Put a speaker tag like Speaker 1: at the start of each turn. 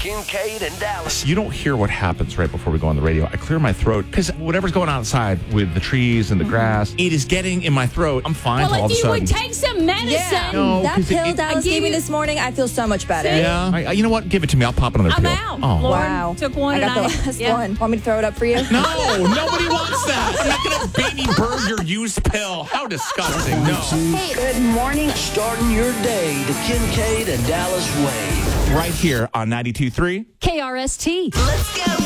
Speaker 1: Kincaid and Dallas.
Speaker 2: You don't hear what happens right before we go on the radio. I clear my throat because whatever's going on outside with the trees and the grass, it is getting in my throat. I'm fine
Speaker 3: Well,
Speaker 2: all of a
Speaker 3: if you
Speaker 2: sudden.
Speaker 3: would take some medicine.
Speaker 4: Yeah,
Speaker 2: No,
Speaker 4: that
Speaker 2: 'cause
Speaker 4: pill Dallas gave me this morning, I feel so much better.
Speaker 2: Yeah. You know what? Give it to me. I'll pop another
Speaker 3: I'm
Speaker 2: pill.
Speaker 3: out.
Speaker 2: Oh.
Speaker 3: Lauren
Speaker 4: Wow.
Speaker 3: took one
Speaker 4: I got
Speaker 3: and
Speaker 4: the last one. Want me to throw it up for you?
Speaker 2: No, nobody wants that. I'm not going to baby bird your used pill. How disgusting. No.
Speaker 1: Hey, good morning. Starting your day the Kincaid and Dallas way.
Speaker 2: Right here on 92.3.
Speaker 3: KRST.
Speaker 5: Let's go.